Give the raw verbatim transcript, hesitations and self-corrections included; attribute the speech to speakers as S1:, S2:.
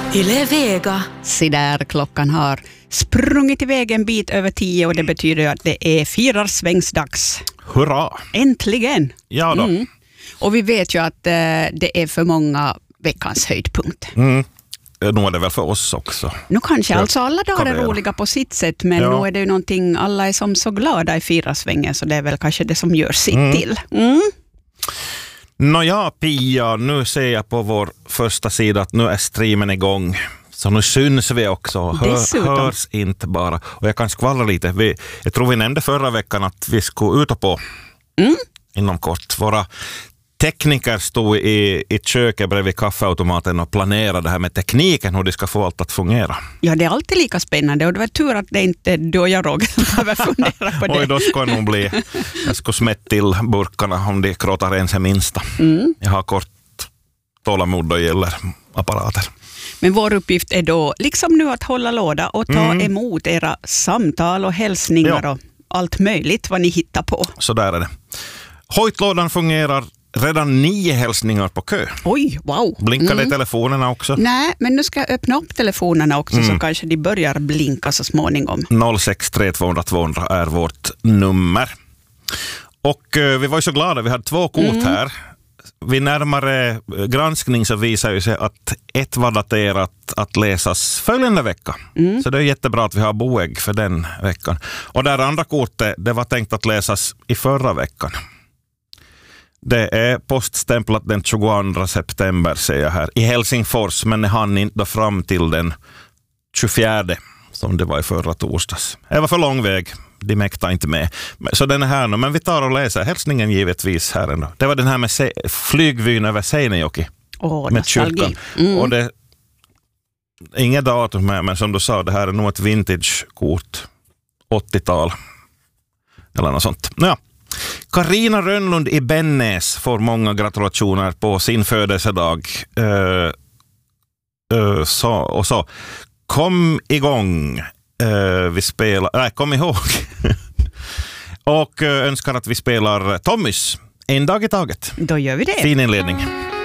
S1: Yle Vega.
S2: Så där, klockan har sprungit iväg en bit över tio och det betyder att det är fyrarsvängsdags.
S3: Hurra!
S2: Äntligen!
S3: Ja då.
S2: Mm. Och vi vet ju att eh, det är för många veckans höjdpunkt.
S3: Mm. Nu är det väl för oss också.
S2: Nu kanske
S3: Ja,
S2: alltså alla dagar är
S3: det.
S2: roliga på sitt sätt, men
S3: Ja.
S2: nu är det ju någonting, alla är som så glada i fyrarsvängen, så det är väl kanske det som gör sitt
S3: Mm.
S2: till. Mm.
S3: Nåja, Pia, nu ser jag på vår första sida att nu är streamen igång. Så nu syns vi också. Hör,
S2: Dessutom.
S3: hörs inte bara. Och jag kan skvallra lite. Vi, jag tror vi nämnde förra veckan att vi skulle ut och på
S2: Mm.
S3: inom kort. Våra tekniker stod i, i köket bredvid kaffeautomaten och planerade det här med tekniken, hur de ska få allt att fungera.
S2: Ja, det är alltid lika spännande och det var tur att det inte är du och jag, Roger, som behöver fundera på det.
S3: Oj, då ska det nog bli... Jag ska smätta till burkarna om de kråtar ens är minsta.
S2: Mm.
S3: Jag har kort tålamod då gäller apparater.
S2: Men vår uppgift är då, liksom nu, att hålla låda och ta
S3: Mm.
S2: emot era samtal och hälsningar
S3: Ja.
S2: och allt möjligt vad ni hittar på.
S3: Så där är det. Hojtlådan fungerar, redan nio hälsningar på kö.
S2: Oj, wow.
S3: Blinkar det i
S2: Mm.
S3: telefonerna också?
S2: Nej, men nu ska jag öppna upp telefonerna också
S3: Mm.
S2: så kanske de börjar blinka så småningom.
S3: noll sex tre två noll två noll noll är vårt nummer. Och eh, vi var ju så glada, vi hade två kort
S2: Mm.
S3: här. Vid närmare granskning så visar ju sig att ett var daterat att läsas följande vecka.
S2: Mm.
S3: Så det är jättebra att vi har boägg för den veckan. Och det andra kortet, det var tänkt att läsas i förra veckan. Det är poststämplat den tjugoandra september, säger jag här, i Helsingfors, men det hann inte fram till den tjugofjärde som det var i förra torsdags. Det var för lång väg, de mäktade inte med. Så den är här nu, men vi tar och läser hälsningen givetvis här ändå. Det var den här med se- flygvyn över Seinejoki.
S2: Åh,
S3: Med
S2: nostalgi.
S3: kyrkan.
S2: Mm.
S3: Och det inget datum med, men som du sa, det här är nog ett vintage-kort. åttiotal. Eller något sånt. Ja. Carina Rönnlund i Bennäs får många gratulationer på sin födelsedag. Uh, uh, så, och så. Kom igång. Uh, vi spelar... Nej, kom ihåg. och uh, önskar att vi spelar Tommys. En dag i taget.
S2: Då gör vi det.
S3: Fin inledning.